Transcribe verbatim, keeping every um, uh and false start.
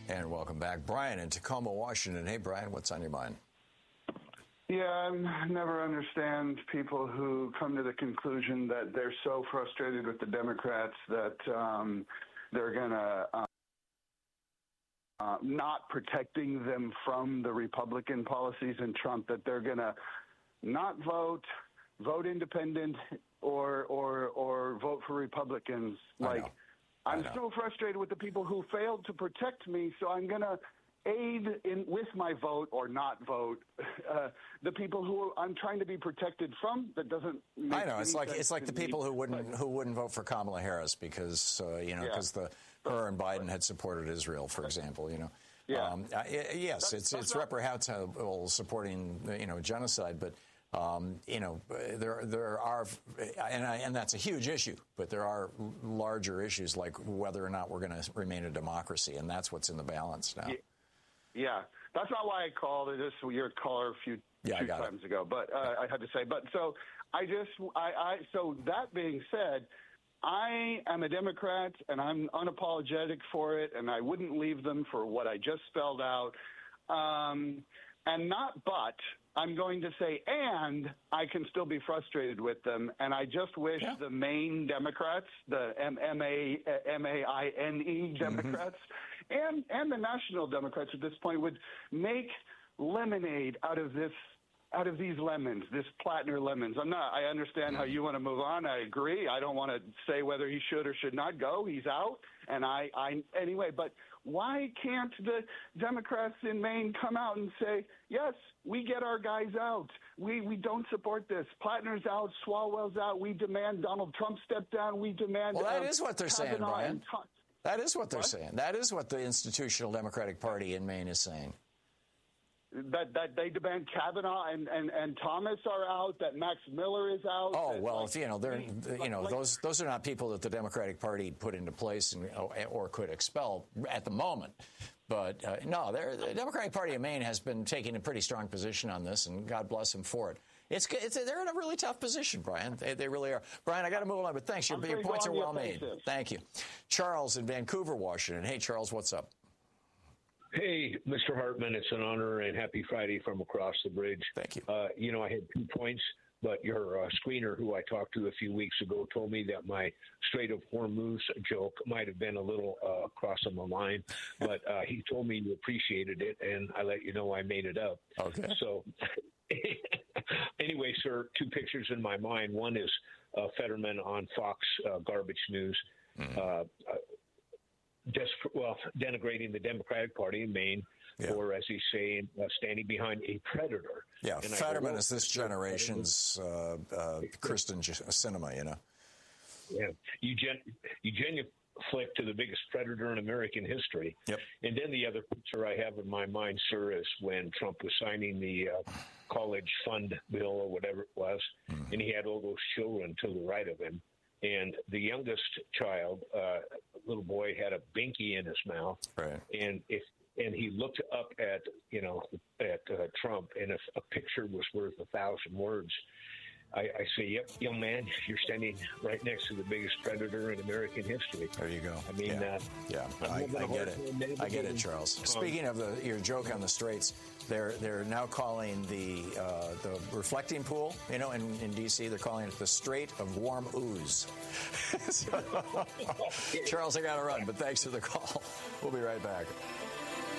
And welcome back. Brian in Tacoma, Washington. Hey, Brian, what's on your mind? Yeah, I never understand people who come to the conclusion that they're so frustrated with the Democrats that um, they're going to uh, uh, not protecting them from the Republican policies in Trump, that they're going to not vote, vote independent, or or or vote for Republicans. Like, I'm so frustrated with the people who failed to protect me, so I'm going to aid in with my vote or not vote uh, the people who I'm trying to be protected from. That doesn't make I know it's like it's like the people me. who wouldn't who wouldn't vote for Kamala Harris because uh, you know because yeah. the her and Biden had supported Israel, for example. You know, yeah, um, uh, yes, that's, it's that's it's not- reprehensible supporting you know genocide, but. Um, you know, there there are, and, I, and that's a huge issue, but there are larger issues like whether or not we're going to remain a democracy, and that's what's in the balance now. Yeah, yeah. That's not why I called it. This your caller a few yeah, two times it. ago, but uh, I had to say. But so I just, I, I, so that being said, I am a Democrat, and I'm unapologetic for it, and I wouldn't leave them for what I just spelled out, um, and not but. I'm going to say, and I can still be frustrated with them, and I just wish yeah. the Maine Democrats, the M A M A I N E Democrats, mm-hmm. and and the national Democrats at this point would make lemonade out of this, out of these lemons, this Plattner lemons. I'm not. I understand mm-hmm. how you want to move on. I agree. I don't want to say whether he should or should not go. He's out, and I, I anyway, but. Why can't the Democrats in Maine come out and say, yes, we get our guys out. We we don't support this. Plattner's out. Swalwell's out. We demand Donald Trump step down. We demand. Well, that uh, is what they're Kavanaugh saying, Brian. Tom- that is what they're what? saying. That is what the Institutional Democratic Party in Maine is saying. That that they demand Kavanaugh and, and, and Thomas are out, that Max Miller is out. Oh, well, like, you know, they're you know, like, those those are not people that the Democratic Party put into place and or could expel at the moment. But uh, no, the Democratic Party of Maine has been taking a pretty strong position on this, and God bless them for it. It's, it's they're in a really tough position, Brian. They, they really are. Brian, I got to move on, but thanks. Your, your points are well made. Thank you. Charles in Vancouver, Washington. Hey, Charles, what's up? Hey, Mister Hartman, it's an honor, and happy Friday from across the bridge. Thank you. Uh, you know, I had two points, but your uh, screener, who I talked to a few weeks ago, told me that my Strait of Hormuz joke might have been a little uh, crossing the line, but uh, he told me you appreciated it, and I let you know I made it up. Okay. So anyway, sir, two pictures in my mind. One is uh, Fetterman on Fox uh, Garbage News. Mm-hmm. Uh, Des- well, denigrating the Democratic Party in Maine yeah. for, as he's saying, uh, standing behind a predator. Yeah, and Fetterman is this generation's uh, uh, Kristen Sinema, you know. Yeah, Eugen- Eugenia Flick to the biggest predator in American history. Yep. And then the other picture I have in my mind, sir, is when Trump was signing the uh, college fund bill or whatever it was, mm. and he had all those children to the right of him. And the youngest child, uh, little boy, had a binky in his mouth, right. and if and he looked up at you know at uh, Trump, and if a picture was worth a thousand words, I, I say, "Yep, young man, you're standing right next to the biggest predator in American history." There you go. I mean, yeah, uh, yeah. I, I get it. I get it, Charles. Speaking of the your joke on the straits. They're they're now calling the uh, the reflecting pool, you know, in, in D C They're calling it the Strait of Warm Ooze. So, Charles, I got to run, but thanks for the call. We'll be right back.